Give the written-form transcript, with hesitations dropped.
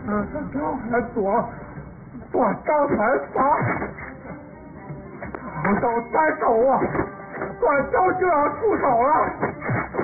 躲招财法，不走再走啊！管招就要出手了。